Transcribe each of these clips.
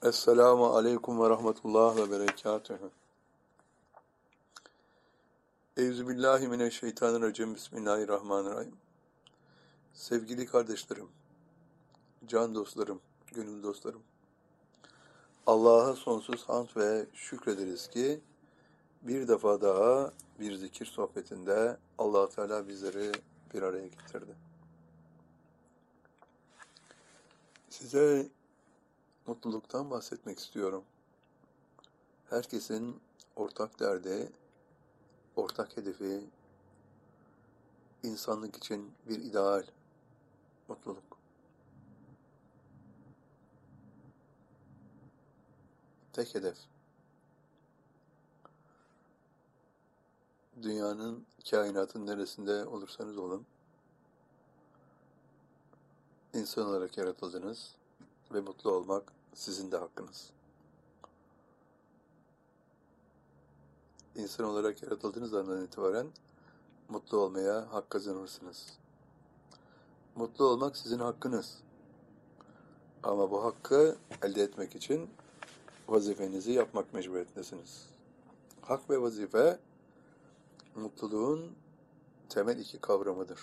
Esselamu aleyküm ve rahmetullah ve berekatühü. Euzubillahimineşşeytanirracim. Bismillahirrahmanirrahim. Sevgili kardeşlerim, can dostlarım, gönül dostlarım. Allah'a sonsuz hamd ve şükrederiz ki bir defa daha bir zikir sohbetinde Allah Teala bizleri bir araya getirdi. Size mutluluktan bahsetmek istiyorum. Herkesin ortak derdi, ortak hedefi, insanlık için bir ideal, mutluluk. Tek hedef. Dünyanın, kainatın neresinde olursanız olun, insan olarak yaratıldınız ve mutlu olmak sizin de hakkınız. İnsan olarak yaratıldığınız andan itibaren mutlu olmaya hak kazanırsınız. Mutlu olmak sizin hakkınız. Ama bu hakkı elde etmek için vazifenizi yapmak mecburiyetindesiniz. Hak ve vazife, mutluluğun temel iki kavramıdır.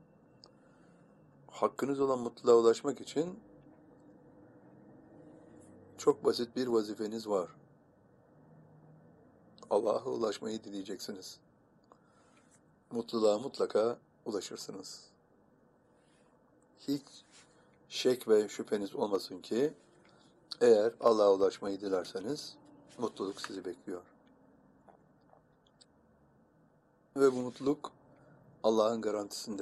Hakkınız olan mutluluğa ulaşmak için çok basit bir vazifeniz var. Allah'a ulaşmayı dileyeceksiniz. Mutluluğa mutlaka ulaşırsınız. Hiç şek ve şüpheniz olmasın ki eğer Allah'a ulaşmayı dilerseniz mutluluk sizi bekliyor. Ve bu mutluluk Allah'ın garantisinde.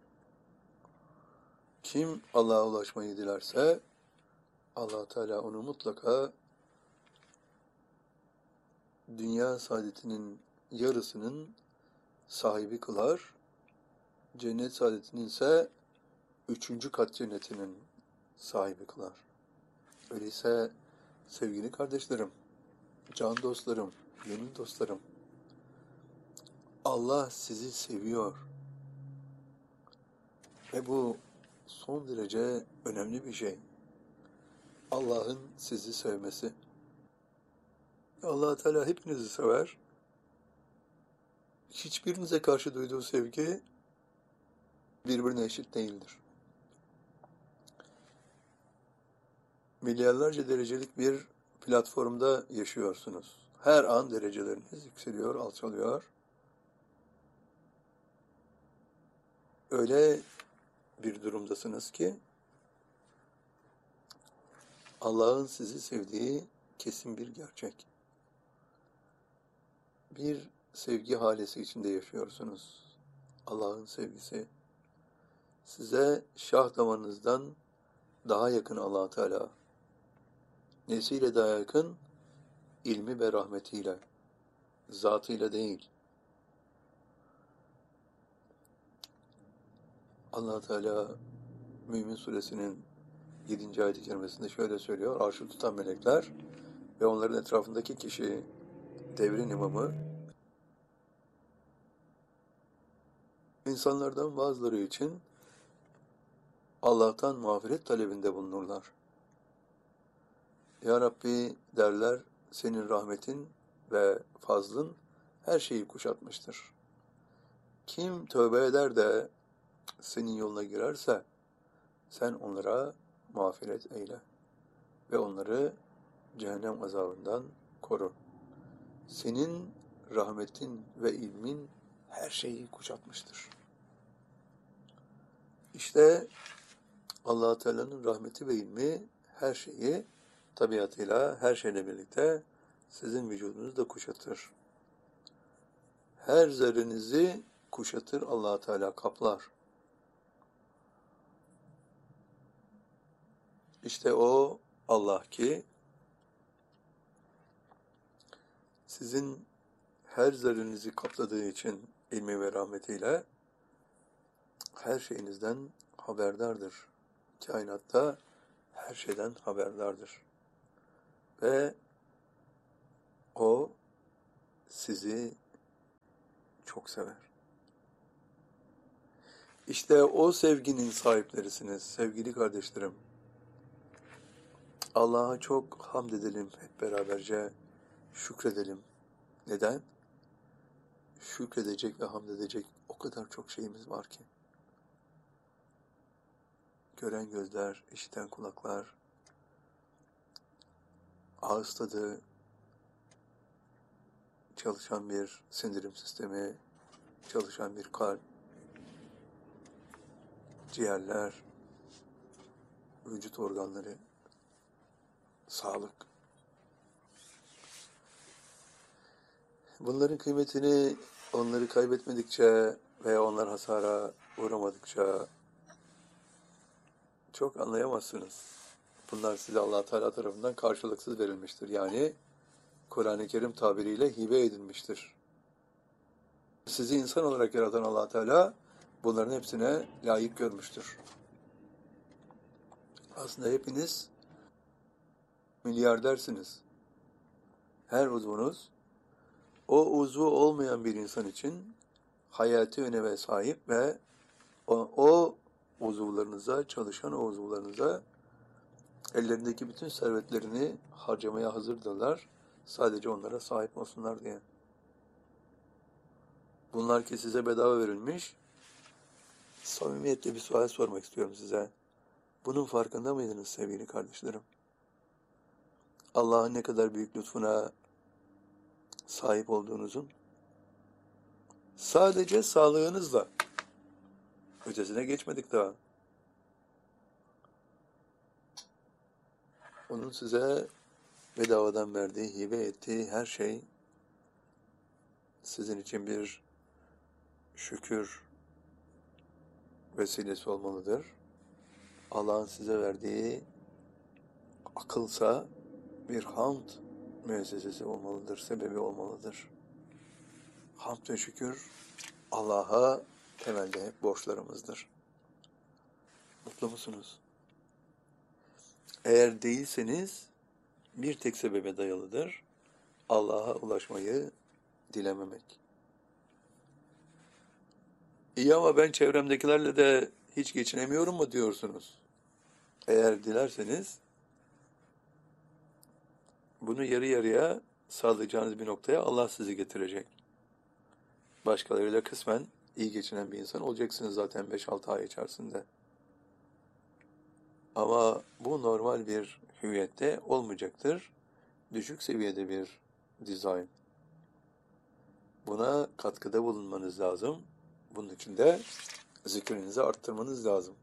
Kim Allah'a ulaşmayı dilerse Allah Teala onu mutlaka dünya saadetinin yarısının sahibi kılar. Cennet saadetinin ise 3. kat cennetinin sahibi kılar. Öyleyse sevgili kardeşlerim, can dostlarım, gönül dostlarım, Allah sizi seviyor. Ve bu son derece önemli bir şey. Allah'ın sizi sevmesi. Allah Teala hepinizi sever. Hiçbirinize karşı duyduğu sevgi birbirine eşit değildir. Milyarlarca derecelik bir platformda yaşıyorsunuz. Her an dereceleriniz yükseliyor, alçalıyor. Öyle bir durumdasınız ki Allah'ın sizi sevdiği kesin bir gerçek. Bir sevgi halesi içinde yaşıyorsunuz. Allah'ın sevgisi size şah damarınızdan daha yakın Allah Teala. Nesiyle daha yakın? İlmi ve rahmetiyle, zatıyla değil. Allah Teala Mümin Suresinin 7. ayet-i kerimesinde şöyle söylüyor: Arşı tutan melekler ve onların etrafındaki kişi, devrin imamı, insanlardan bazıları için Allah'tan mağfiret talebinde bulunurlar. Ya Rabbi derler, senin rahmetin ve fazlın her şeyi kuşatmıştır. Kim tövbe eder de senin yoluna girerse sen onlara mağfiret eyle ve onları cehennem azabından koru. Senin rahmetin ve ilmin her şeyi kuşatmıştır. İşte Allah Teala'nın rahmeti ve ilmi her şeyi, tabiatıyla her şeyle birlikte sizin vücudunuzu da kuşatır. Her zerrenizi kuşatır, Allah Teala kaplar. İşte o Allah ki sizin her zerrenizi kapladığı için ilmi ve rahmetiyle her şeyinizden haberdardır. Kainatta her şeyden haberdardır. Ve o sizi çok sever. İşte o sevginin sahiplerisiniz sevgili kardeşlerim. Allah'a çok hamd edelim, hep beraberce şükredelim. Neden? Şükredecek ve hamd edecek o kadar çok şeyimiz var ki. Gören gözler, işiten kulaklar, ağız tadı, çalışan bir sindirim sistemi, çalışan bir kalp, ciğerler, vücut organları, sağlık. Bunların kıymetini onları kaybetmedikçe veya onlar hasara uğramadıkça çok anlayamazsınız. Bunlar size Allah Teala tarafından karşılıksız verilmiştir. Yani Kur'an-ı Kerim tabiriyle hibe edilmiştir. Sizi insan olarak yaratan Allah Teala bunların hepsine layık görmüştür. Aslında hepiniz milyardersiniz. Her uzvunuz o uzvu olmayan bir insan için hayati öneme sahip ve o uzuvlarınıza, çalışan o uzuvlarınıza ellerindeki bütün servetlerini harcamaya hazırdırlar. Sadece onlara sahip olsunlar diye. Bunlar ki size bedava verilmiş. Samimiyetle bir sual sormak istiyorum size. Bunun farkında mıydınız sevgili kardeşlerim? Allah'ın ne kadar büyük lütfuna sahip olduğunuzun, sadece sağlığınızla, ötesine geçmedik daha. Onun size bedavadan verdiği, hibe ettiği her şey sizin için bir şükür vesilesi olmalıdır. Allah'ın size verdiği akılsa bir hamd müessesesi olmalıdır, sebebi olmalıdır. Hamd ve şükür Allah'a temelde hep borçlarımızdır. Mutlu musunuz? Eğer değilseniz bir tek sebebe dayalıdır. Allah'a ulaşmayı dilememek. İyi ama ben çevremdekilerle de hiç geçinemiyorum mu diyorsunuz? Eğer dilerseniz bunu yarı yarıya sağlayacağınız bir noktaya Allah sizi getirecek. Başkalarıyla kısmen iyi geçinen bir insan olacaksınız zaten 5-6 ay içerisinde. Ama bu normal bir hüviyette olmayacaktır. Düşük seviyede bir dizayn. Buna katkıda bulunmanız lazım. Bunun için de zikrinizi arttırmanız lazım.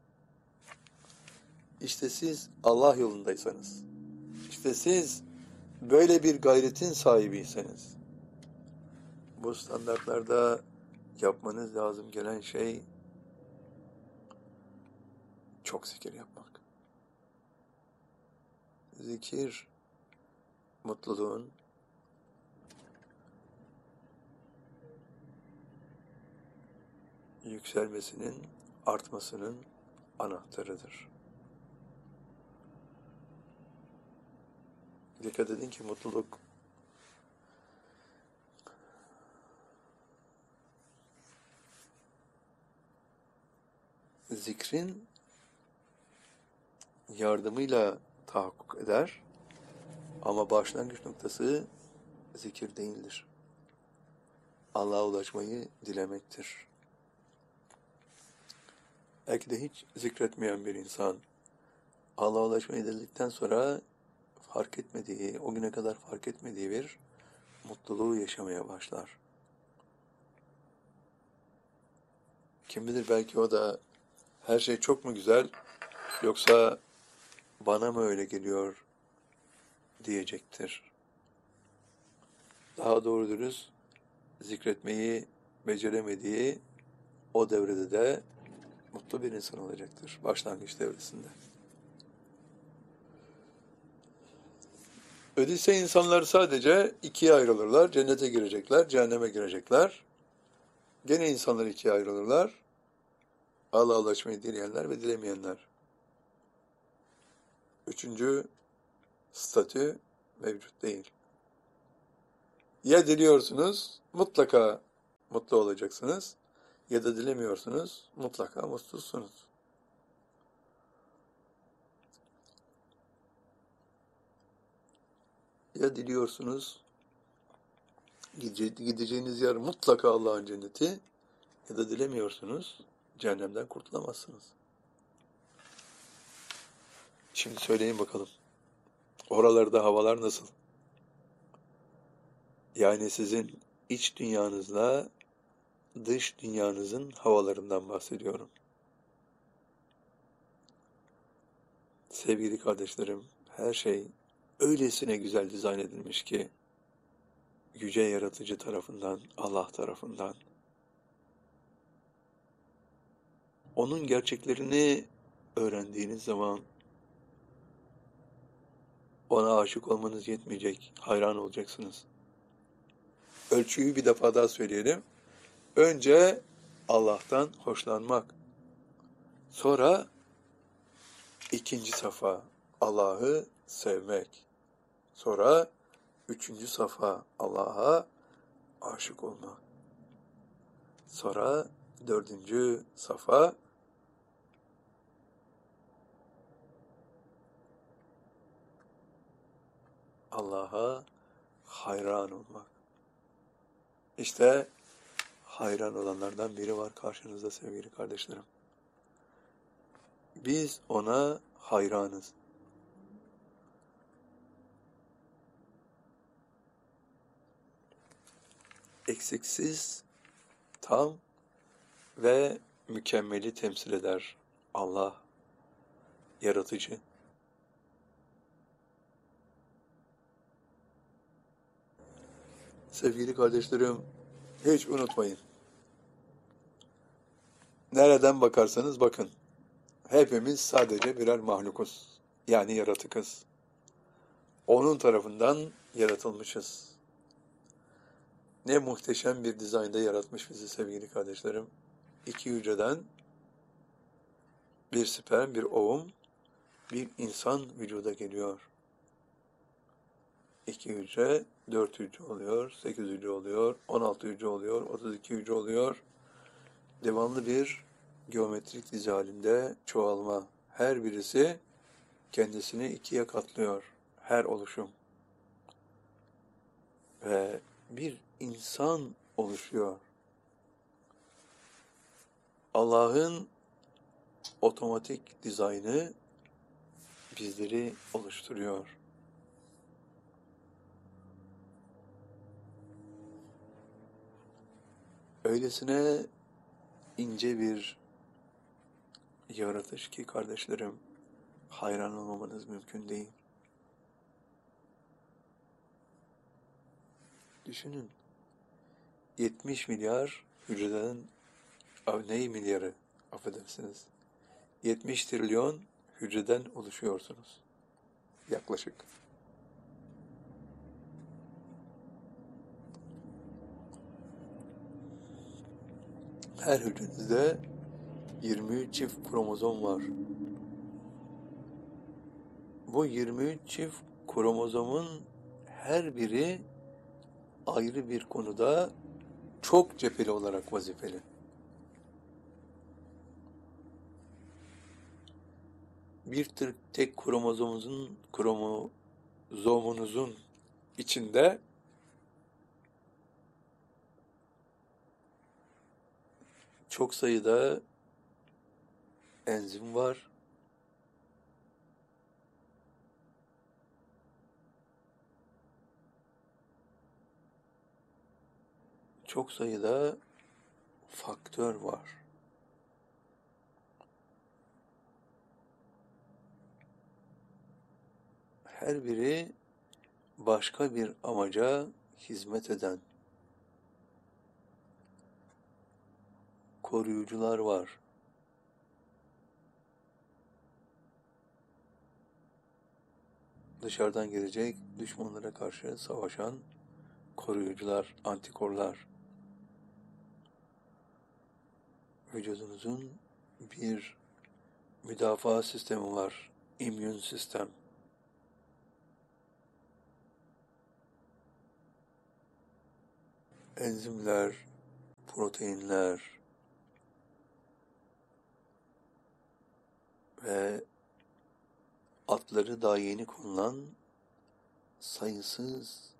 İşte siz Allah yolundaysanız, işte siz böyle bir gayretin sahibiyseniz, bu standartlarda yapmanız lazım gelen şey çok zikir yapmak. Zikir, mutluluğun yükselmesinin, artmasının anahtarıdır. Dikkat edin ki mutluluk zikrin yardımıyla tahakkuk eder ama başlangıç noktası zikir değildir. Allah'a ulaşmayı dilemektir. Belki de hiç zikretmeyen bir insan Allah'a ulaşmayı diledikten sonra fark etmediği, o güne kadar fark etmediği bir mutluluğu yaşamaya başlar. Kim bilir belki o da her şey çok mu güzel yoksa bana mı öyle geliyor diyecektir. Daha doğru dürüst zikretmeyi beceremediği o devrede de mutlu bir insan olacaktır. Başlangıç devresinde. Öyleyse insanlar sadece ikiye ayrılırlar. Cennete girecekler, cehenneme girecekler. Gene insanlar ikiye ayrılırlar. Allah'a ulaşmayı dileyenler ve dilemeyenler. Üçüncü statü mevcut değil. Ya diliyorsunuz, mutlaka mutlu olacaksınız. Ya da dilemiyorsunuz, mutlaka mutsuzsunuz. Ya diliyorsunuz, gideceğiniz yer mutlaka Allah'ın cenneti, ya da dilemiyorsunuz, cehennemden kurtulamazsınız. Şimdi söyleyin bakalım, oralarda havalar nasıl? Yani sizin iç dünyanızla dış dünyanızın havalarından bahsediyorum. Sevgili kardeşlerim, her şey öylesine güzel dizayn edilmiş ki, yüce yaratıcı tarafından, Allah tarafından. Onun gerçeklerini öğrendiğiniz zaman ona aşık olmanız yetmeyecek, hayran olacaksınız. Ölçüyü bir defa daha söyleyelim. Önce Allah'tan hoşlanmak. Sonra ikinci safa Allah'ı sevmek. Sonra üçüncü safa Allah'a aşık olmak. Sonra dördüncü safa Allah'a hayran olmak. İşte hayran olanlardan biri var karşınızda sevgili kardeşlerim. Biz ona hayranız. Eksiksiz, tam ve mükemmeli temsil eder Allah, yaratıcı. Sevgili kardeşlerim, hiç unutmayın. Nereden bakarsanız bakın, hepimiz sadece birer mahlukuz. Yani yaratıkız. Onun tarafından yaratılmışız. Ne muhteşem bir dizaynda yaratmış bizi sevgili kardeşlerim. İki hücreden bir sperm, bir ovum, bir insan vücuda geliyor. 2 hücre, 4 hücre oluyor, 8 hücre oluyor, 16 hücre oluyor, 32 hücre oluyor. Devamlı bir geometrik dizi halinde çoğalma. Her birisi kendisini ikiye katlıyor. Her oluşum. Ve bir insan oluşuyor. Allah'ın otomatik dizaynı bizleri oluşturuyor. Öylesine ince bir yaratış ki kardeşlerim, hayran olmamanız mümkün değil. Düşünün, 70 milyar hücreden, ney milyarı, affedersiniz, 70 trilyon hücreden oluşuyorsunuz. Yaklaşık. Her hücrenizde 23 çift kromozom var. Bu 23 çift kromozomun her biri ayrı bir konuda çok cepheli olarak vazifeli. Bir tek kromozomunuzun içinde çok sayıda enzim var. Çok sayıda faktör var. Her biri başka bir amaca hizmet eden koruyucular var. Dışarıdan gelecek düşmanlara karşı savaşan koruyucular, antikorlar. Vücudunuzun bir müdafaa sistemi var, immün sistem. Enzimler, proteinler ve adları daha yeni konulan sayısız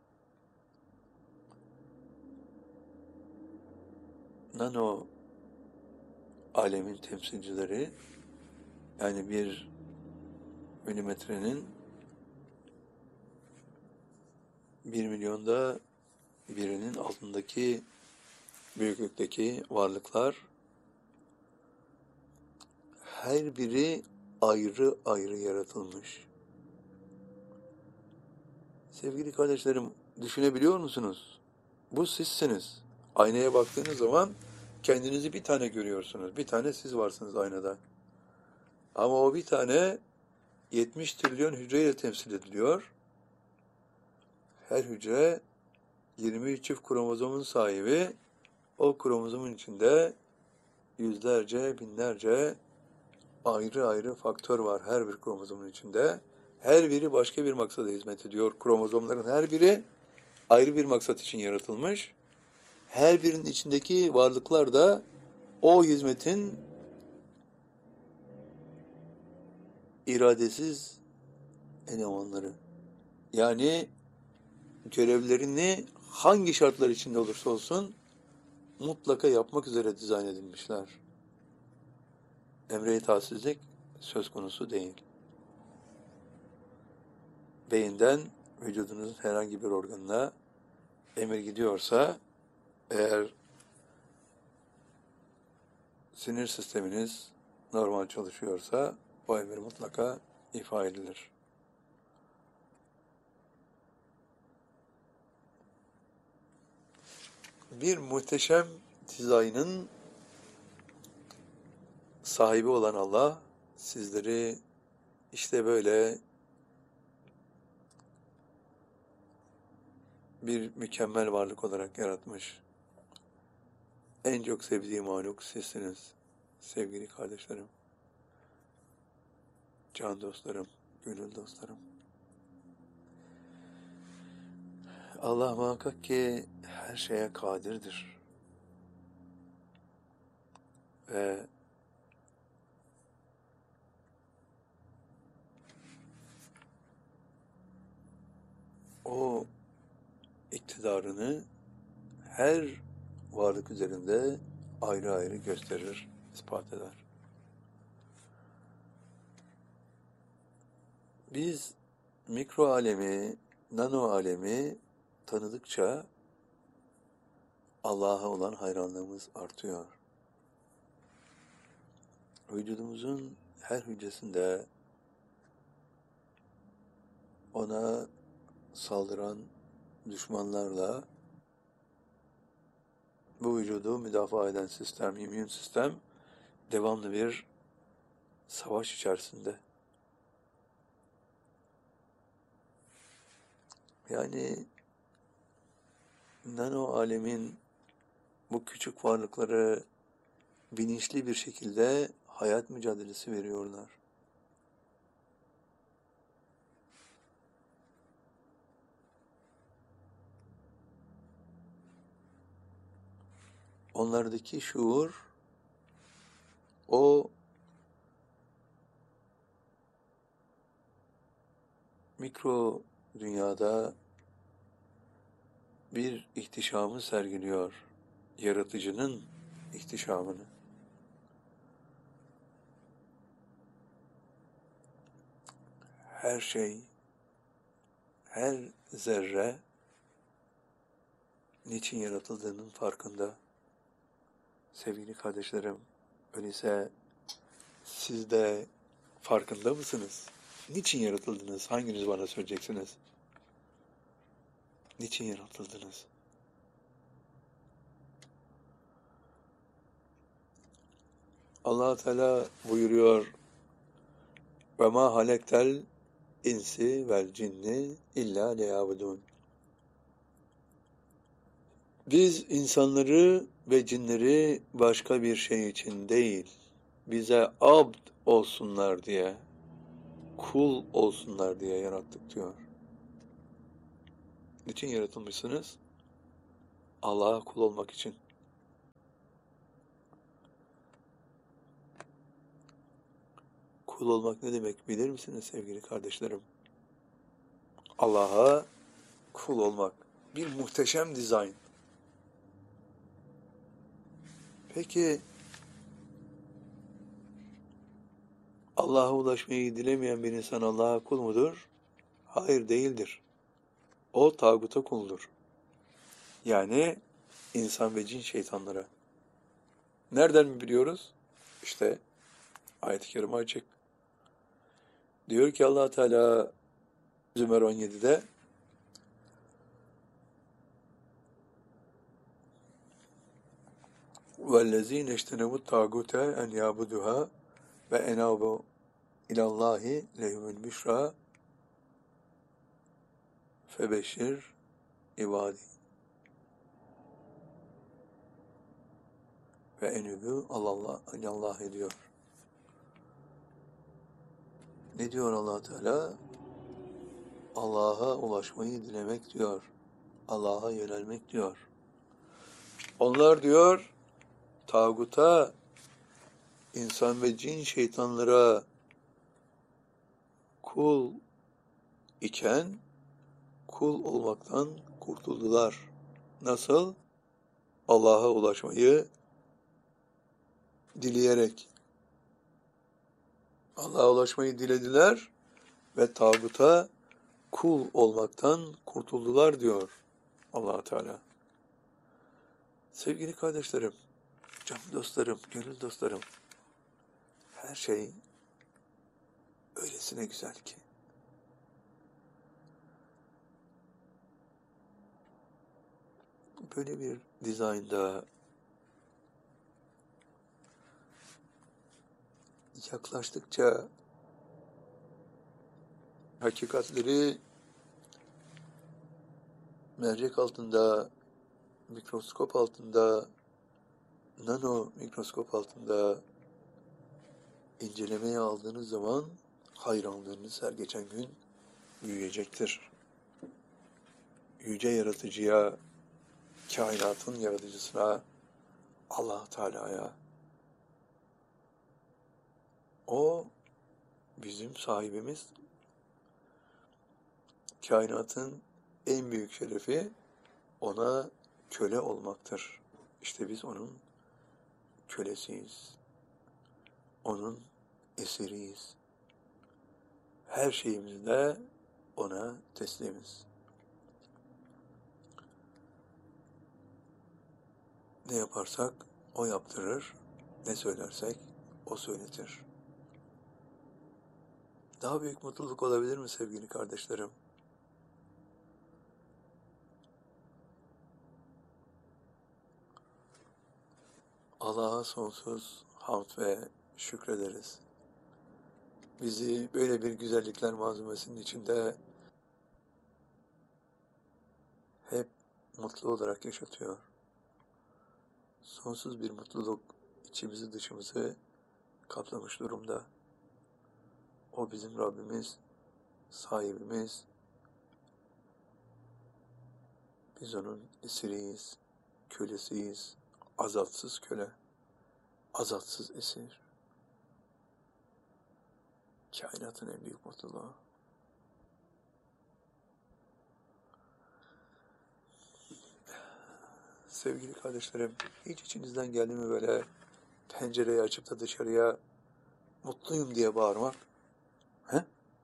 nano alemin temsilcileri, yani bir milimetrenin 1 milyonda birinin altındaki büyüklükteki varlıklar, her biri ayrı ayrı yaratılmış. Sevgili kardeşlerim, düşünebiliyor musunuz? Bu sizsiniz. Aynaya baktığınız zaman kendinizi bir tane görüyorsunuz. Bir tane siz varsınız aynada. Ama o bir tane 70 trilyon hücreyle temsil ediliyor. Her hücre 23 çift kromozomun sahibi. O kromozomun içinde yüzlerce, binlerce ayrı ayrı faktör var her bir kromozomun içinde. Her biri başka bir maksada hizmet ediyor. Kromozomların her biri ayrı bir maksat için yaratılmış. Her birinin içindeki varlıklar da o hizmetin iradesiz elemanları. Yani görevlerini hangi şartlar içinde olursa olsun mutlaka yapmak üzere dizayn edilmişler. Emre itaatsizlik söz konusu değil. Beyinden vücudunuzun herhangi bir organına emir gidiyorsa, eğer sinir sisteminiz normal çalışıyorsa o emir mutlaka ifa edilir. Bir muhteşem dizaynın sahibi olan Allah sizleri işte böyle bir mükemmel varlık olarak yaratmış. En çok sevdiğim mahluk sizsiniz sevgili kardeşlerim, can dostlarım, gönül dostlarım. Allah muhakkak ki her şeye kadirdir. Ve o iktidarını her varlık üzerinde ayrı ayrı gösterir, ispat eder. Biz mikro alemi, nano alemi tanıdıkça Allah'a olan hayranlığımız artıyor. Vücudumuzun her hücresinde ona saldıran düşmanlarla bu vücudu müdafaa eden sistem, immün sistem devamlı bir savaş içerisinde. Yani nano alemin bu küçük varlıkları bilinçli bir şekilde hayat mücadelesi veriyorlar. Onlardaki şuur, o mikro dünyada bir ihtişamı sergiliyor. Yaratıcının ihtişamını. Her şey, her zerre niçin yaratıldığının farkında. Sevgili kardeşlerim, öyleyse siz de farkında mısınız? Niçin yaratıldınız? Hanginiz bana söyleyeceksiniz? Niçin yaratıldınız? Allah Teala buyuruyor: "Ve ma halektel insi vel cinni illa liyabudun." Biz insanları ve cinleri başka bir şey için değil, bize abd olsunlar diye, kul olsunlar diye yarattık diyor. Niçin yaratılmışsınız? Allah'a kul olmak için. Kul olmak ne demek bilir misiniz sevgili kardeşlerim? Allah'a kul olmak. Bir muhteşem dizayn. Peki Allah'a ulaşmayı dilemeyen bir insan Allah'a kul mudur? Hayır, değildir. O tağuta kuldur. Yani insan ve cin şeytanlara. Nereden mi biliyoruz? İşte ayet-i kerime açık. Diyor ki Allah Teala Zümer 17'de وَالَّذ۪ينَ اجْتَنَبُوا الطَّاغُوتَ اَنْ يَعْبُدُهَا وَاَنَابُوا اِلَى اللّٰهِ لَهُمُ الْبُشْرَى فَبَشِّرْ ibadi ve enübü Allah ediyor. Ne diyor Allah Teala? Allah'a ulaşmayı dilemek diyor. Allah'a yönelmek diyor. Onlar diyor tağuta, insan ve cin şeytanlara kul iken kul olmaktan kurtuldular. Nasıl? Allah'a ulaşmayı dileyerek. Allah'a ulaşmayı dilediler ve tağuta kul olmaktan kurtuldular diyor Allah Teala. Sevgili kardeşlerim, can dostlarım, gönül dostlarım, her şey öylesine güzel ki. Böyle bir dizaynda yaklaştıkça hakikatleri mercek altında, mikroskop altında, nano mikroskop altında incelemeye aldığınız zaman hayranlığınız her geçen gün büyüyecektir. Yüce Yaratıcıya, kainatın yaratıcısına, Allah Teala'ya. O bizim sahibimiz. Kainatın en büyük şerefi ona köle olmaktır. İşte biz onun kölesiyiz. Onun esiriyiz. Her şeyimizde ona teslimiz. Ne yaparsak o yaptırır, ne söylersek o söyletir. Daha büyük mutluluk olabilir mi sevgili kardeşlerim? Allah'a sonsuz hamd ve şükrederiz. Bizi böyle bir güzellikler malzemesinin içinde hep mutlu olarak yaşatıyor. Sonsuz bir mutluluk içimizi dışımızı kaplamış durumda. O bizim Rabbimiz, sahibimiz. Biz onun esiriyiz, kölesiyiz, azatsız köle, azatsız esir. Kainatın en büyük mutluluğu. Sevgili kardeşlerim, hiç içinizden geldi mi böyle pencereyi açıp da dışarıya mutluyum diye bağırmak? He?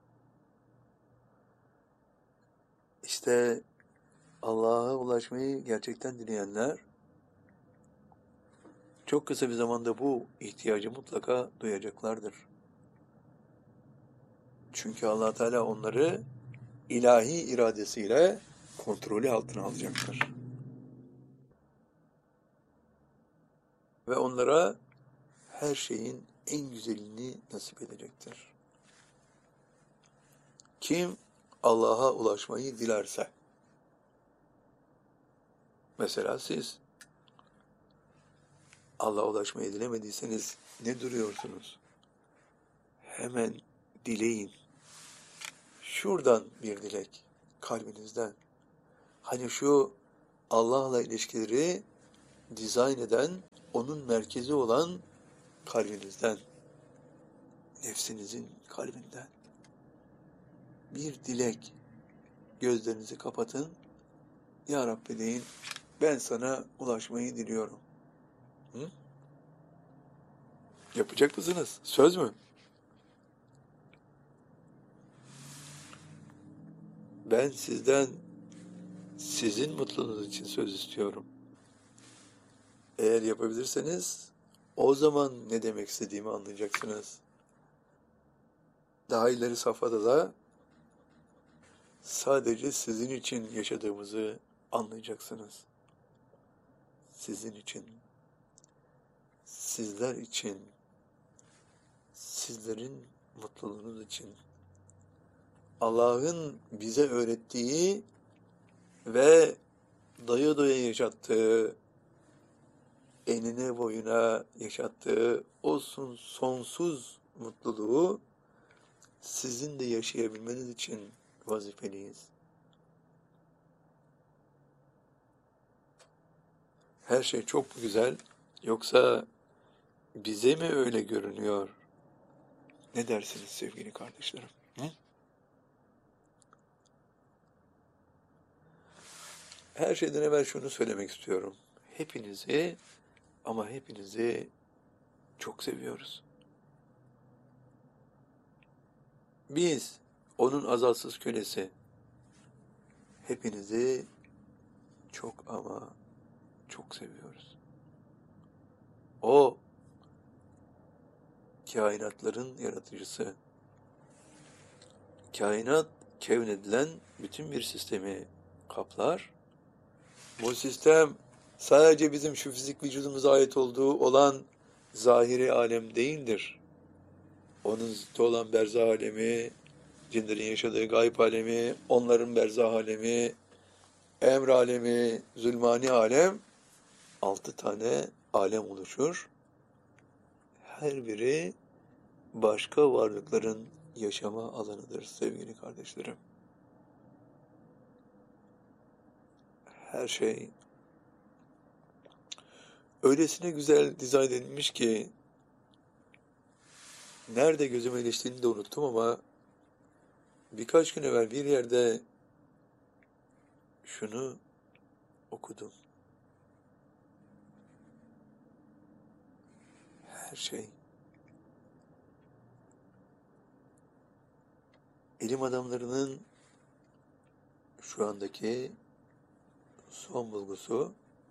İşte Allah'a ulaşmayı gerçekten dileyenler çok kısa bir zamanda bu ihtiyacı mutlaka duyacaklardır. Çünkü Allah Teala onları ilahi iradesiyle kontrolü altına alacaktır. Ve onlara her şeyin en güzelini nasip edecektir. Kim Allah'a ulaşmayı dilerse, mesela siz Allah'a ulaşmayı dilemediyseniz ne duruyorsunuz? Hemen dileyin. Şuradan bir dilek, kalbinizden. Hani şu Allah'la ilişkileri dizayn eden, onun merkezi olan kalbinizden, nefsinizin kalbinden. Bir dilek, gözlerinizi kapatın. Ya Rabbi deyin, ben sana ulaşmayı diliyorum. Hı? Yapacak mısınız? Söz mü? Ben sizden sizin mutluluğunuz için söz istiyorum. Eğer yapabilirseniz o zaman ne demek istediğimi anlayacaksınız. Daha ileri safhada da sadece sizin için yaşadığımızı anlayacaksınız. Sizin için, sizler için, sizlerin mutluluğunuz için. Allah'ın bize öğrettiği ve doya doya yaşattığı, enine boyuna yaşattığı o sonsuz mutluluğu sizin de yaşayabilmeniz için vazifeliyiz. Her şey çok mu güzel, yoksa bize mi öyle görünüyor? Ne dersiniz sevgili kardeşlerim? Hı? Her şeyden evvel şunu söylemek istiyorum. Hepinizi ama hepinizi çok seviyoruz. Biz onun azalsız kölesi. Hepinizi çok ama çok seviyoruz. O kainatların yaratıcısı. Kainat kevnedilen bütün bir sistemi kaplar. Bu sistem sadece bizim şu fizik vücudumuza ait olduğu olan zahiri alem değildir. Onun zıttı olan berzah alemi, cinlerin yaşadığı gayb alemi, onların berzah alemi, emr alemi, zulmani alem, 6 tane alem oluşur. Her biri başka varlıkların yaşama alanıdır sevgili kardeşlerim. Her şey öylesine güzel dizayn edilmiş ki nerede gözüme iliştiğini de unuttum ama birkaç gün evvel bir yerde şunu okudum. Her şey. İlim adamlarının şu andaki son bulgusu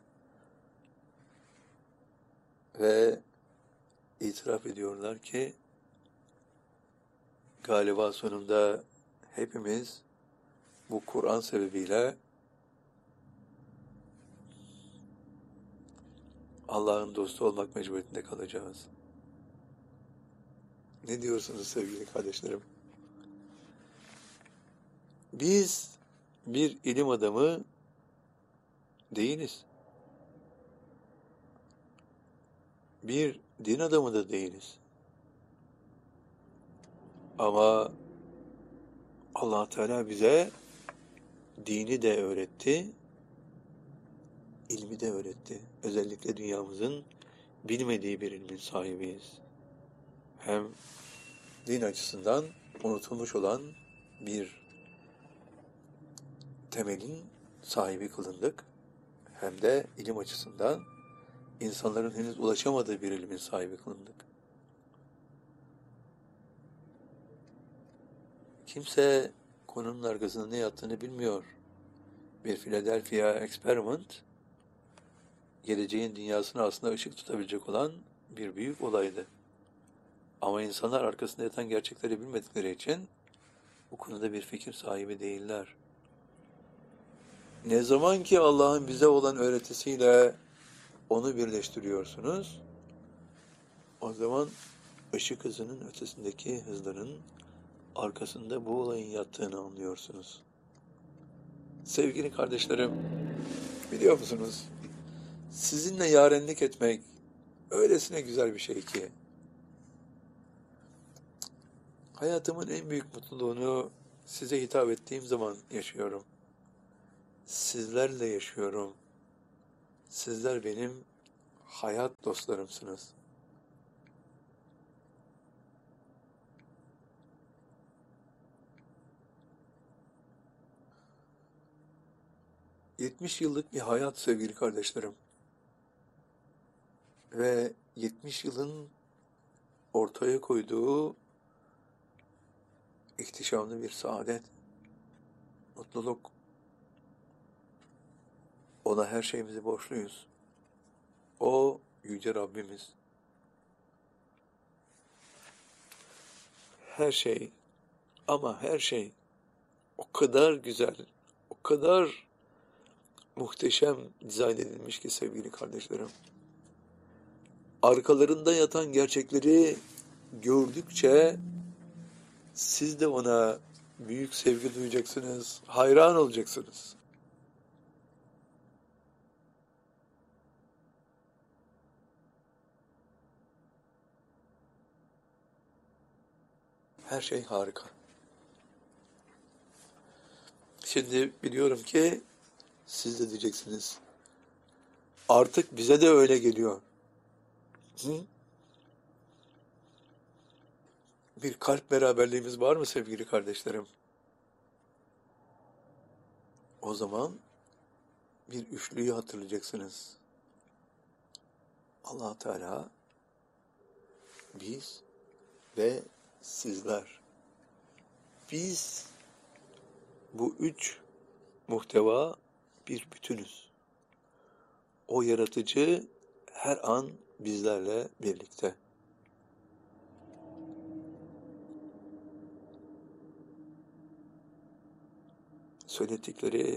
ve itiraf ediyorlar ki galiba sonunda hepimiz bu Kur'an sebebiyle Allah'ın dostu olmak mecburiyetinde kalacağız. Ne diyorsunuz sevgili kardeşlerim? Biz bir ilim adamı değiliz. Bir din adamı da değiliz. Ama Allah Teala bize dini de öğretti, ilmi de öğretti. Özellikle dünyamızın bilmediği bir ilmin sahibiyiz. Hem din açısından unutulmuş olan bir temelin sahibi kılındık. Hem de ilim açısından insanların henüz ulaşamadığı bir ilmin sahibi kılındık. Kimse konunun arkasında ne yattığını bilmiyor. Bir Philadelphia Experiment, geleceğin dünyasına aslında ışık tutabilecek olan bir büyük olaydı. Ama insanlar arkasında yatan gerçekleri bilmedikleri için bu konuda bir fikir sahibi değiller. Ne zaman ki Allah'ın bize olan öğretisiyle onu birleştiriyorsunuz, o zaman ışık hızının ötesindeki hızların arkasında bu olayın yattığını anlıyorsunuz. Sevgili kardeşlerim, biliyor musunuz? Sizinle yarenlik etmek öylesine güzel bir şey ki. Hayatımın en büyük mutluluğunu size hitap ettiğim zaman yaşıyorum. Sizlerle yaşıyorum. Sizler benim hayat dostlarımsınız. 70 yıllık bir hayat sevgili kardeşlerim. Ve 70 yılın ortaya koyduğu ihtişamlı bir saadet, mutluluk. Ona her şeyimizi borçluyuz. O yüce Rabbimiz. Her şey ama her şey o kadar güzel, o kadar muhteşem dizayn edilmiş ki sevgili kardeşlerim. Arkalarında yatan gerçekleri gördükçe siz de ona büyük sevgi duyacaksınız, hayran olacaksınız. Her şey harika. Şimdi biliyorum ki siz de diyeceksiniz. Artık bize de öyle geliyor. Hı? Bir kalp beraberliğimiz var mı sevgili kardeşlerim? O zaman bir üçlüyü hatırlayacaksınız. Allah Teala, biz ve sizler. Biz bu üç muhteva bir bütünüz. O yaratıcı her an bizlerle birlikte. Söyledikleri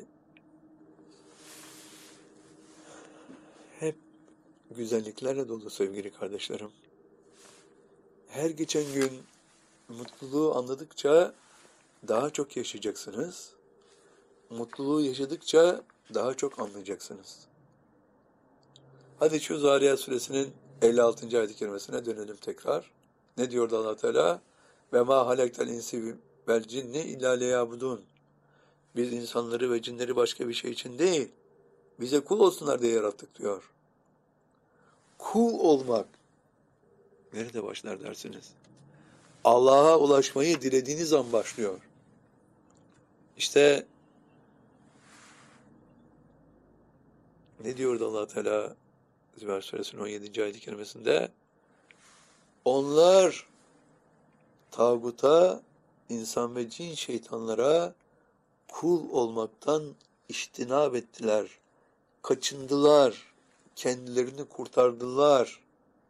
hep güzelliklerle dolu sevgili kardeşlerim. Her geçen gün mutluluğu anladıkça daha çok yaşayacaksınız. Mutluluğu yaşadıkça daha çok anlayacaksınız. Hadi şu Zariyat suresinin 56. ayet-i kerimesine dönelim tekrar. Ne diyordu Allah Teala? Ve ma halaktel insi vel cinni illa liyabudun. Biz insanları ve cinleri başka bir şey için değil, bize kul olsunlar diye yarattık diyor. Kul olmak nerede başlar dersiniz? Allah'a ulaşmayı dilediğiniz an başlıyor. İşte ne diyordu Allah Teala Zümer suresinin 17. ayet-i kerimesinde? Onlar tağuta, insan ve cin şeytanlara kul olmaktan iştinab ettiler, kaçındılar, kendilerini kurtardılar.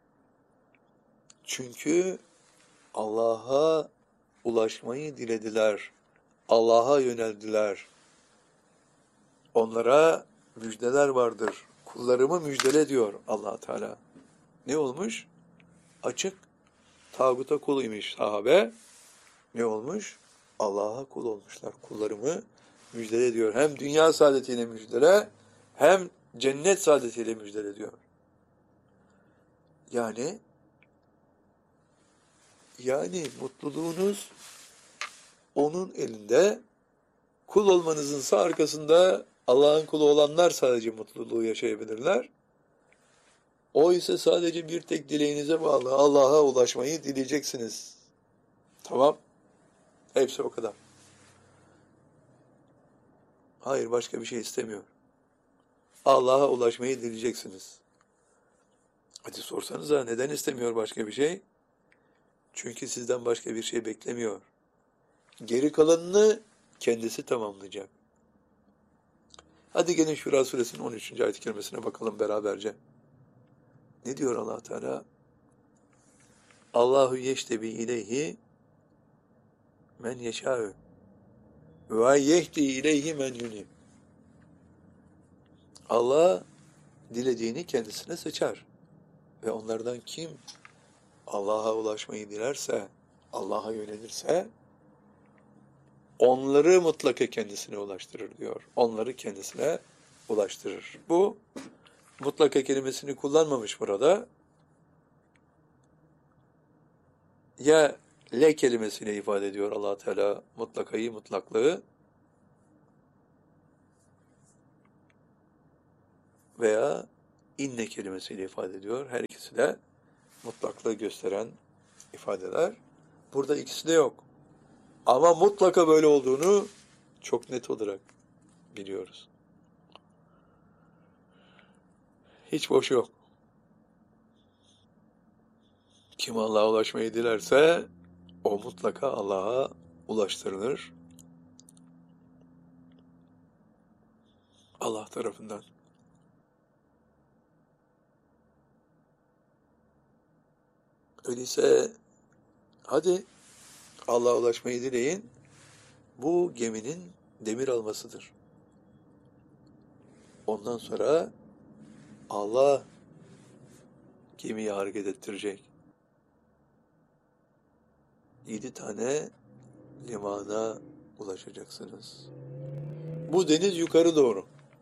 Çünkü Allah'a ulaşmayı dilediler, Allah'a yöneldiler. Onlara müjdeler vardır. Kullarımı müjdele diyor Allah Teala. Ne olmuş? Açık tağuta kuluymuş sahabe. Ne olmuş? Allah'a kul olmuşlar. Kullarımı müjdele diyor. Hem dünya saadetiyle müjdele, hem cennet saadetiyle müjdele diyor. Yani mutluluğunuz onun elinde. Kul olmanızınsa arkasında Allah'ın kulu olanlar sadece mutluluğu yaşayabilirler. O ise sadece bir tek dileğinize bağlı. Allah'a ulaşmayı dileyeceksiniz. Tamam. Hepsi o kadar. Hayır, başka bir şey istemiyor. Allah'a ulaşmayı dileyeceksiniz. Hadi sorsanıza neden istemiyor başka bir şey? Çünkü sizden başka bir şey beklemiyor. Geri kalanını kendisi tamamlayacak. Hadi gelin Şura suresinin 13. ayet-i kerimesine bakalım beraberce. Ne diyor Allah Teala? Allahu yeştebi ileyhi men yeşâ'ü ve yehdi ileyhi men yunib. Allah dilediğini kendisine seçer. Ve onlardan kim Allah'a ulaşmayı dilerse, Allah'a yönelirse, onları mutlaka kendisine ulaştırır diyor. Onları kendisine ulaştırır. Bu mutlaka kelimesini kullanmamış burada. Ya le kelimesiyle ifade ediyor Allah Teala mutlakayı, mutlaklığı, veya inne kelimesiyle ifade ediyor. Her ikisi de mutlaklığı gösteren ifadeler. Burada ikisi de yok. Ama mutlaka böyle olduğunu çok net olarak biliyoruz. Hiç boş yok. Kim Allah'a ulaşmayı dilerse o mutlaka Allah'a ulaştırılır. Allah tarafından. Öyleyse hadi Allah'a ulaşmayı dileyin. Bu geminin demir almasıdır. Ondan sonra Allah gemiyi hareket ettirecek. 7 tane limana ulaşacaksınız. Bu deniz yukarı doğru.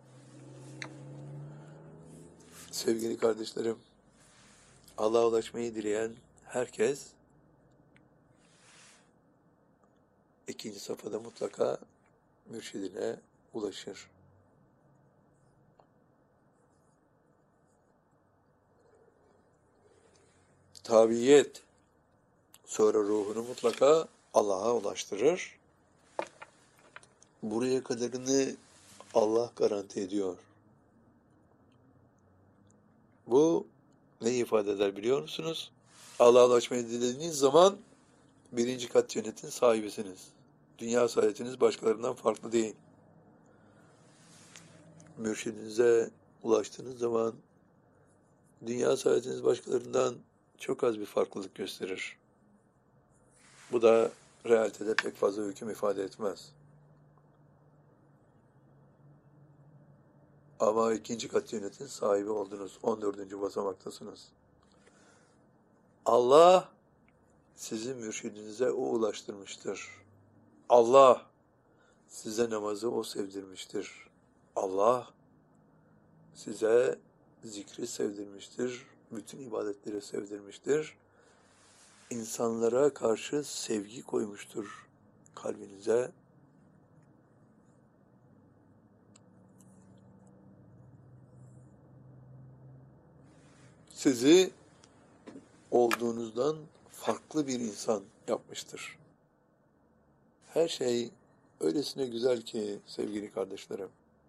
Sevgili kardeşlerim, Allah'a ulaşmayı dileyen herkes ikinci safhada mutlaka mürşidine ulaşır. Tabiyet sonra ruhunu mutlaka Allah'a ulaştırır. Buraya kadarını Allah garanti ediyor. Bu ne ifade eder biliyor musunuz? Allah'a ulaşmayı dilediğiniz zaman birinci kat cennetin sahibisiniz. Dünya saadetiniz başkalarından farklı değil. Mürşidinize ulaştığınız zaman dünya saadetiniz başkalarından çok az bir farklılık gösterir. Bu da realitede pek fazla hüküm ifade etmez. Ama ikinci kat cennetin sahibi oldunuz. 14. basamaktasınız. Allah sizi mürşidinize o ulaştırmıştır. Allah size namazı o sevdirmiştir. Allah size zikri sevdirmiştir. Bütün ibadetleri sevdirmiştir. İnsanlara karşı sevgi koymuştur kalbinize. Sizi olduğunuzdan farklı bir insan yapmıştır. Her şey öylesine güzel ki sevgili kardeşlerim.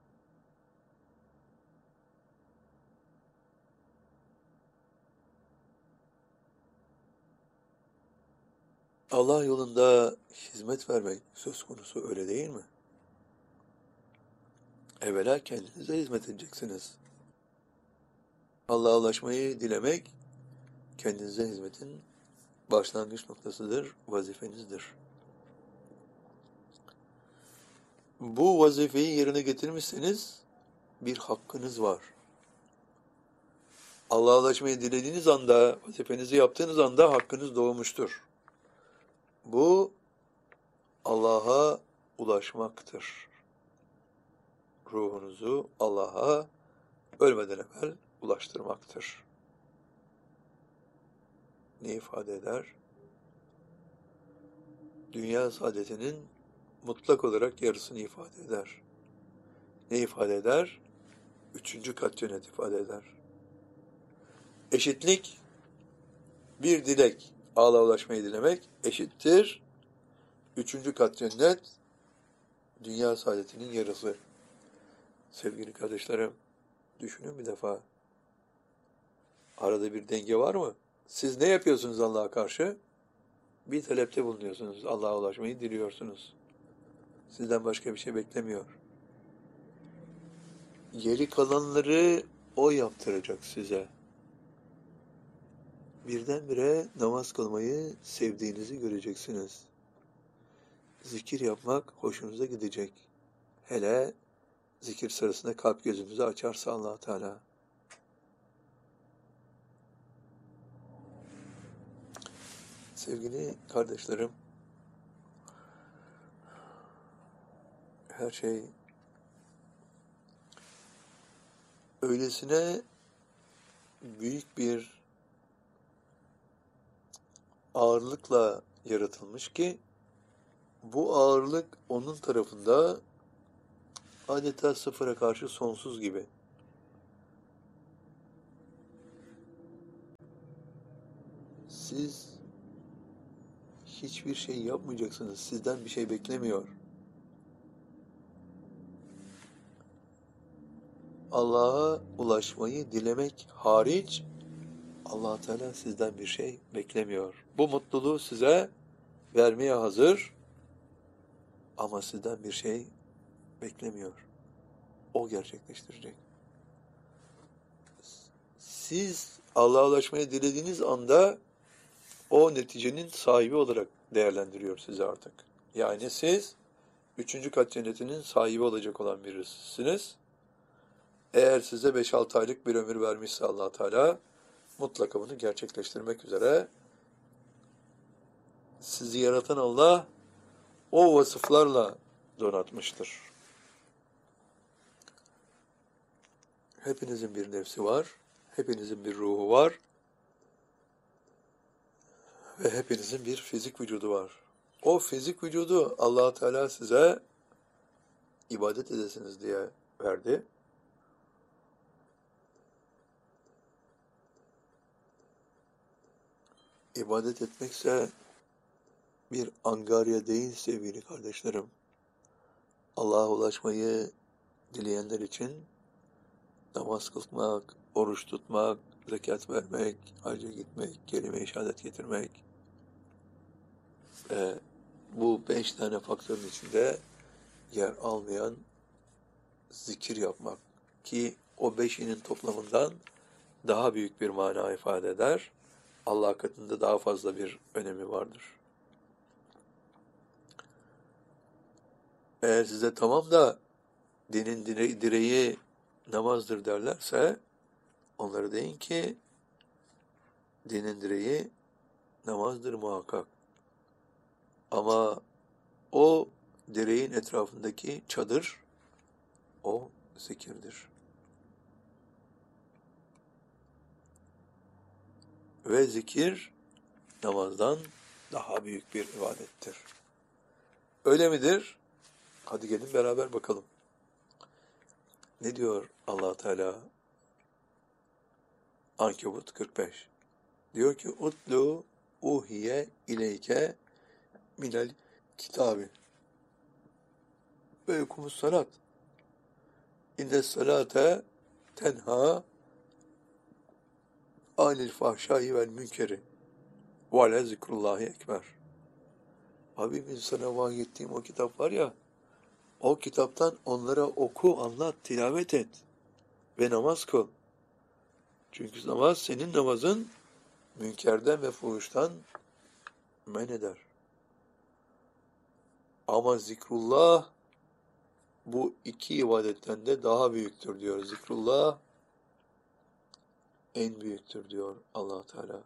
Allah yolunda hizmet vermek söz konusu, öyle değil mi? Evvela kendinize hizmet edeceksiniz. Allah'a ulaşmayı dilemek, kendinize hizmetin başlangıç noktasıdır, vazifenizdir. Bu vazifeyi yerine getirmişseniz bir hakkınız var. Allah'a ulaşmayı dilediğiniz anda, vazifenizi yaptığınız anda hakkınız doğmuştur. Bu Allah'a ulaşmaktır. Ruhunuzu Allah'a ölmeden evvel ulaştırmaktır. Ne ifade eder? Dünya saadetinin mutlak olarak yarısını ifade eder. Ne ifade eder? 3. kat cennet ifade eder. Eşitlik, bir dilek, Allah'a ulaşmayı dilemek eşittir. 3. kat cennet, dünya saadetinin yarısı. Sevgili kardeşlerim, düşünün bir defa. Arada bir denge var mı? Siz ne yapıyorsunuz Allah'a karşı? Bir talepte bulunuyorsunuz. Allah'a ulaşmayı diliyorsunuz. Sizden başka bir şey beklemiyor. Geri kalanları o yaptıracak size. Birdenbire namaz kılmayı sevdiğinizi göreceksiniz. Zikir yapmak hoşunuza gidecek. Hele zikir sırasında kalp gözünüzü açarsa Allah Teala. Sevgili kardeşlerim, her şey öylesine büyük bir ağırlıkla yaratılmış ki bu ağırlık onun tarafında adeta sıfıra karşı sonsuz gibi. Siz hiçbir şey yapmayacaksınız. Sizden bir şey beklemiyor. Allah'a ulaşmayı dilemek hariç Allah Teala sizden bir şey beklemiyor. Bu mutluluğu size vermeye hazır ama sizden bir şey beklemiyor. O gerçekleştirecek. Siz Allah'a ulaşmayı dilediğiniz anda o neticenin sahibi olarak değerlendiriyor sizi artık. Yani siz 3. kat cennetinin sahibi olacak olan birisiniz. Eğer size 5-6 aylık bir ömür vermişse Allah Teala mutlaka bunu gerçekleştirmek üzere sizi yaratan Allah o vasıflarla donatmıştır. Hepinizin bir nefsi var, hepinizin bir ruhu var ve hepinizin bir fizik vücudu var. O fizik vücudu Allah Teala size ibadet edesiniz diye verdi. İbadet etmekse bir angarya değil sevgili kardeşlerim. Allah'a ulaşmayı dileyenler için namaz kılmak, oruç tutmak, zekat vermek, hacca gitmek, kelime-i şehadet getirmek ve bu 5 tane faktörün içinde yer almayan zikir yapmak ki o 5'inin toplamından daha büyük bir mana ifade eder. Allah katında daha fazla bir önemi vardır. Eğer size tamam da dinin direği namazdır derlerse onlara deyin ki dinin direği namazdır muhakkak. Ama o direğin etrafındaki çadır o zikirdir. Ve zikir namazdan daha büyük bir ibadettir. Öyle midir? Hadi gelin beraber bakalım. Ne diyor Allah Teala? Ankebut 45. Diyor ki utlu uhiye ileyke minel kitabi ve yukumus salat. İnne salate tenha anil fahşai vel münkeri ve ale zikrullahi ekber. Habibimin sana vahyettiğim o kitap var ya, o kitaptan onlara oku, anlat, tilavet et ve namaz kıl. Çünkü namaz senin namazın münkerden ve fuhuştan men eder. Ama zikrullah bu 2 ibadetten de daha büyüktür diyor. Zikrullah en büyüktür diyor Allah Teala.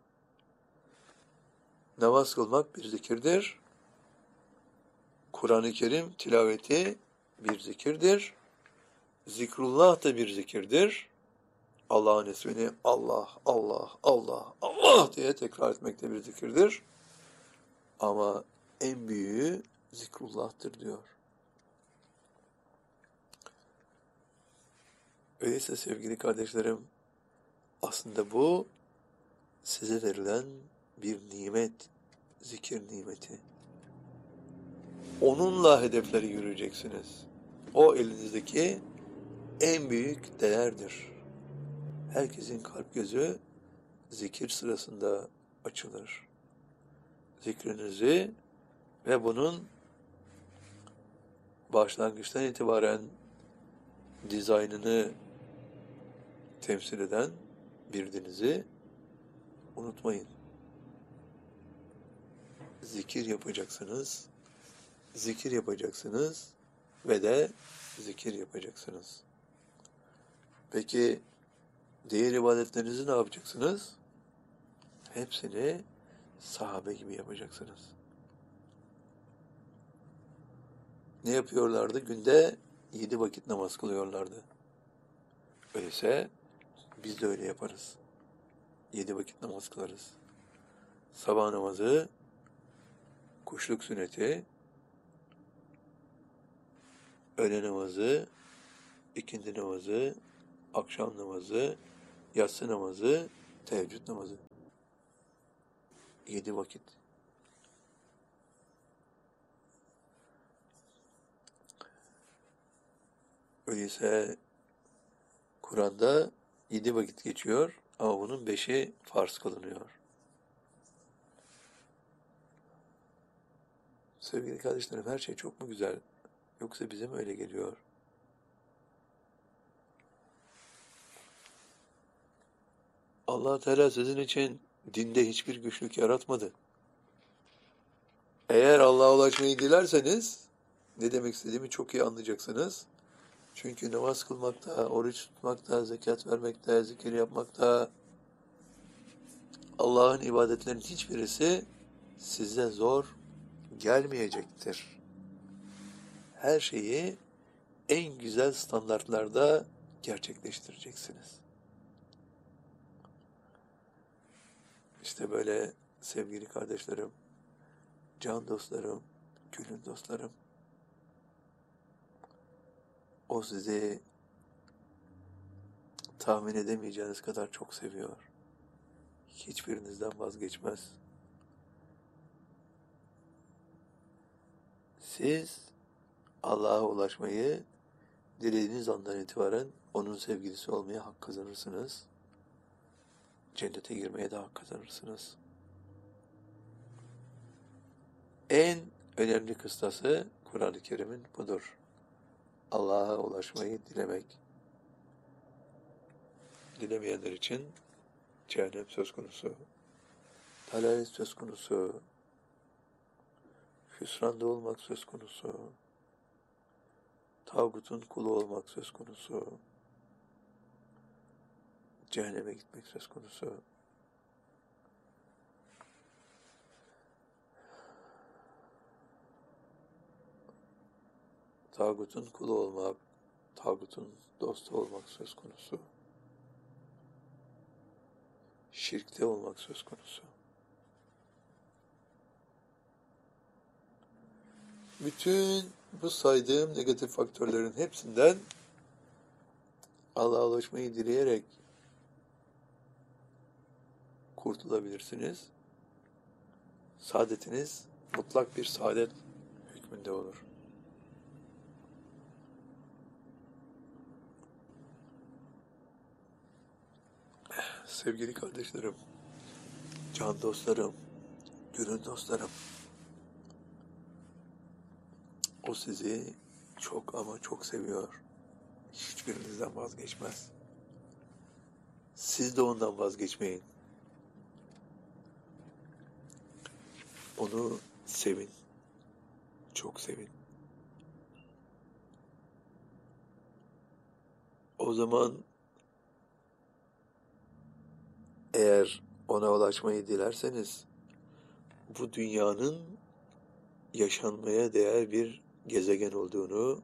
Namaz kılmak bir zikirdir. Kur'an-ı Kerim tilaveti bir zikirdir. Zikrullah da bir zikirdir. Allah'ın ismini Allah, Allah, Allah, Allah diye tekrar etmek de bir zikirdir. Ama en büyüğü zikrullah'tır diyor. Öyleyse sevgili kardeşlerim, aslında bu size verilen bir nimet, zikir nimeti. Onunla hedefleri yürüyeceksiniz. O elinizdeki en büyük değerdir. Herkesin kalp gözü zikir sırasında açılır. Zikrinizi ve bunun başlangıçtan itibaren dizaynını temsil eden birdinizi unutmayın. Zikir yapacaksınız, zikir yapacaksınız ve de zikir yapacaksınız. Peki diğer ibadetlerinizi ne yapacaksınız? Hepsini sahabe gibi yapacaksınız. Ne yapıyorlardı? Günde 7 vakit namaz kılıyorlardı. Öyleyse biz de öyle yaparız. 7 vakit namaz kılarız. Sabah namazı, kuşluk sünneti, öğle namazı, ikindi namazı, akşam namazı, yatsı namazı, teheccüd namazı. 7 vakit. Öyleyse Kur'an'da 7 vakit geçiyor ama bunun 5'i farz kılınıyor. Sevgili kardeşlerim, her şey çok mu güzel? Yoksa bize mi öyle geliyor? Allah Teala sizin için dinde hiçbir güçlük yaratmadı. Eğer Allah'a ulaşmayı dilerseniz, ne demek istediğimi çok iyi anlayacaksınız. Çünkü namaz kılmakta, oruç tutmakta, zekat vermekte, zikir yapmakta, Allah'ın ibadetlerinin hiçbirisi size zor gelmeyecektir. Her şeyi en güzel standartlarda gerçekleştireceksiniz. İşte böyle sevgili kardeşlerim, can dostlarım, gönül dostlarım, o sizi tahmin edemeyeceğiniz kadar çok seviyor. Hiçbirinizden vazgeçmez. Siz Allah'a ulaşmayı dilediğiniz andan itibaren onun sevgilisi olmaya hak kazanırsınız. Cennete girmeye de hak kazanırsınız. En önemli kıstası Kur'an-ı Kerim'in budur. Allah'a ulaşmayı dilemek. Dilemeyenler için cehennem söz konusu, dalalet söz konusu, hüsranda olmak söz konusu, tağutun kulu olmak söz konusu, cehenneme gitmek söz konusu. Tağutun kulu olmak, tağutun dostu olmak söz konusu. Şirkte olmak söz konusu. Bütün bu saydığım negatif faktörlerin hepsinden Allah'a ulaşmayı dileyerek kurtulabilirsiniz. Saadetiniz mutlak bir saadet hükmünde olur. Sevgili kardeşlerim, can dostlarım, gönül dostlarım, o sizi çok ama çok seviyor. Hiçbirinizden vazgeçmez. Siz de ondan vazgeçmeyin. Onu sevin. Çok sevin. O zaman eğer ona ulaşmayı dilerseniz bu dünyanın yaşanmaya değer bir gezegen olduğunu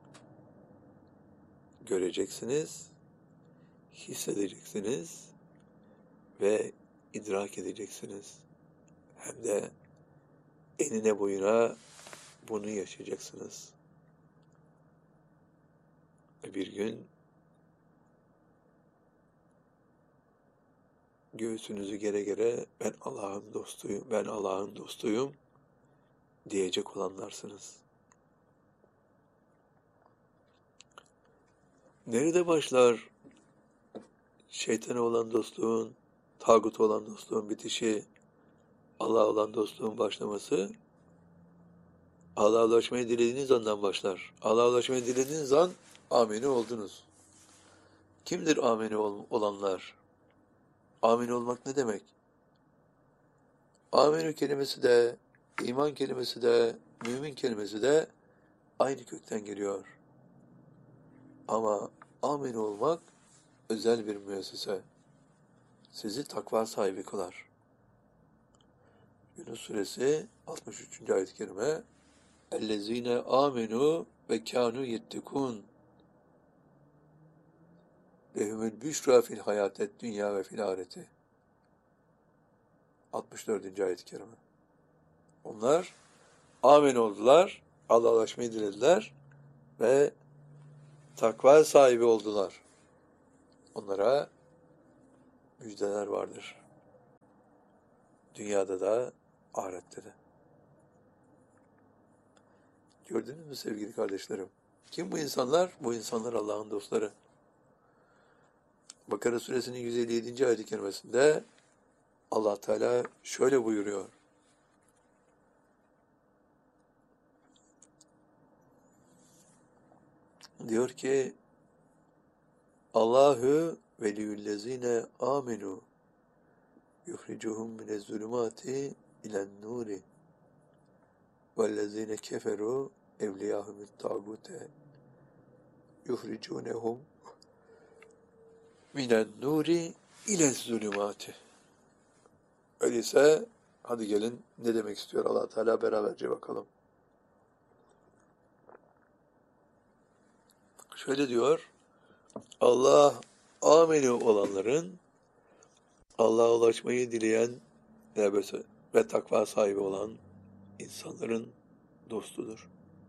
göreceksiniz, hissedeceksiniz ve idrak edeceksiniz. Hem de enine boyuna bunu yaşayacaksınız. Bir gün göğsünüzü gere gere ben Allah'ın dostuyum, ben Allah'ın dostuyum diyecek olanlarsınız. Nerede başlar şeytana olan dostluğun, tağuta olan dostluğun bitişi, Allah'a olan dostluğun başlaması? Allah'a ulaşmayı dilediğiniz andan başlar. Allah'a ulaşmayı dilediğiniz an amini oldunuz. Kimdir amini olanlar? Amini olmak ne demek? Aminu kelimesi de, iman kelimesi de, mümin kelimesi de aynı kökten geliyor. Ama amin olmak özel bir müessese. Sizi takva sahibi kılar. Yunus suresi 63. ayet-i kerime اَلَّذ۪ينَ آمَنُوا وَكَانُوا يَتَّقُونَ لَهُمُ الْبُشْرَى فِي الْحَيَاةِ الدُّنْيَا وَفِي الْآخِرَةِ 64. ayet-i kerime. Onlar amin oldular, Allah'a ulaşmayı dilediler ve takva sahibi oldular. Onlara müjdeler vardır. Dünyada da, ahirette de. Gördünüz mü sevgili kardeşlerim? Kim bu insanlar? Bu insanlar Allah'ın dostları. Bakara suresinin 157. ayet-i kerimesinde Allah Teala şöyle buyuruyor. Diyor ki Allahu veliyyüllezine amenu yuhricuhum minezzulumati ilen nuri vellezine keferu evliyahumut tağute yuhricunehum minen nuri ilezzulumati. Öyleyse hadi gelin ne demek istiyor Allah Teala beraberce bakalım. Şöyle diyor. Allah ameli olanların, Allah'a ulaşmayı dileyen ve takva sahibi olan insanların dostudur.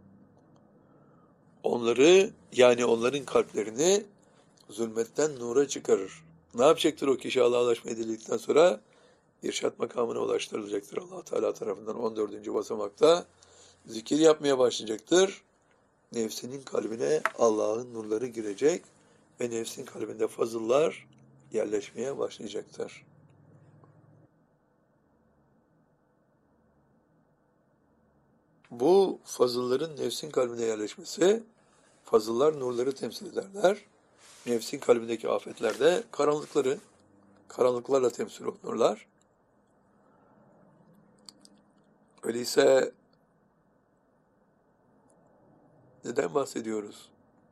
Onları, yani onların kalplerini zulmetten nura çıkarır. Ne yapacaktır o kişi Allah'a ulaşmayı diledikten sonra? İrşad makamına ulaştırılacaktır Allah Teala tarafından 14. basamakta. Zikir yapmaya başlayacaktır. Nefsinin kalbine Allah'ın nurları girecek ve nefsin kalbinde fazıllar yerleşmeye başlayacaktır. Bu fazılların nefsin kalbine yerleşmesi, fazıllar nurları temsil ederler. Nefsin kalbindeki afetler de karanlıklarla temsil olunurlar. Öyleyse neden bahsediyoruz?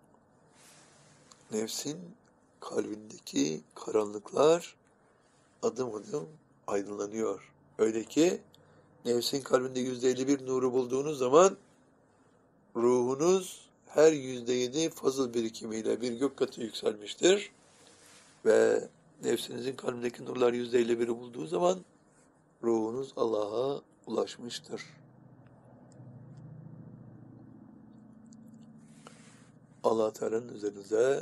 Nefsin kalbindeki karanlıklar adım adım aydınlanıyor. Öyle ki nefsin kalbinde %51 nuru bulduğunuz zaman ruhunuz her %7 fazıl birikimiyle bir gök katı yükselmiştir. Ve nefsinizin kalbindeki nurlar %51'i bulduğu zaman ruhunuz Allah'a ulaşmıştır. Allah Teala'nın üzerinize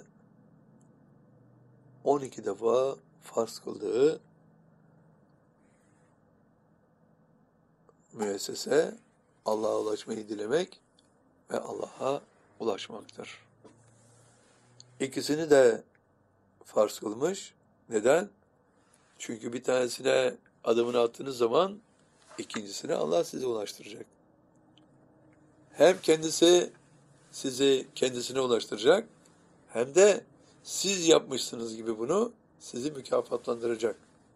12 defa farz kıldığı müessese Allah'a ulaşmayı dilemek ve Allah'a ulaşmaktır. İkisini de farz kılmış. Neden? Çünkü bir tanesine adımını attığınız zaman ikincisine Allah sizi ulaştıracak. Hem kendisi sizi kendisine ulaştıracak hem de siz yapmışsınız gibi bunu sizi mükafatlandıracak.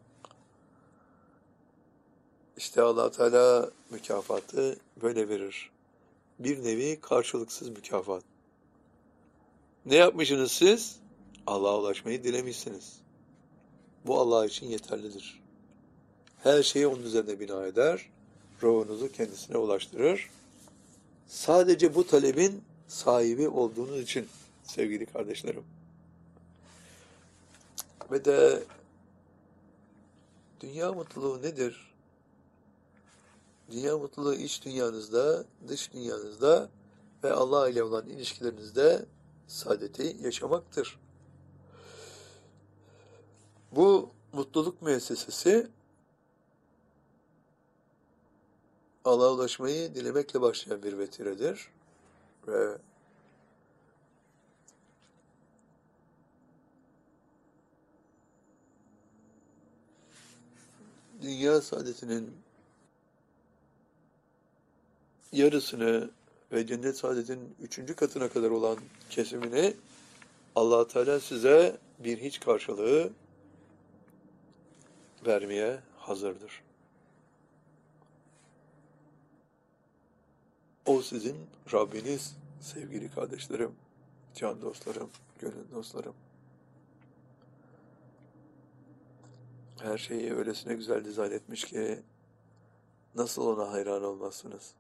İşte Allah Teala mükafatı böyle verir. Bir nevi karşılıksız mükafat. Ne yapmışsınız siz? Allah'a ulaşmayı dilemişsiniz. Bu Allah için yeterlidir. Her şeyi onun üzerine bina eder. Ruhunuzu kendisine ulaştırır. Sadece bu talebin sahibi olduğunuz için sevgili kardeşlerim. Ve de dünya mutluluğu nedir? Dünya mutluluğu iç dünyanızda, dış dünyanızda ve Allah ile olan ilişkilerinizde saadeti yaşamaktır. Bu mutluluk müessesesi Allah'a ulaşmayı dilemekle başlayan bir vetiredir. Ve dünya saadetinin yarısını ve cennet saadetinin 3. katına kadar olan kesimini Allah Teala size bir hiç karşılığı vermeye hazırdır. O sizin Rabbiniz sevgili kardeşlerim, can dostlarım, gönül dostlarım. Her şeyi öylesine güzel dizayn etmiş ki nasıl ona hayran olmazsınız?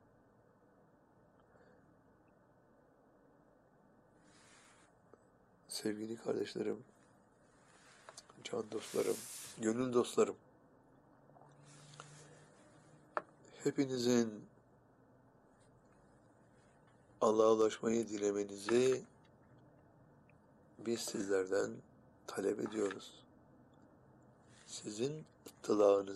Sevgili kardeşlerim, can dostlarım, gönül dostlarım, hepinizin Allah'a ulaşmayı dilemenizi biz sizlerden talep ediyoruz. Sizin ıttılağınız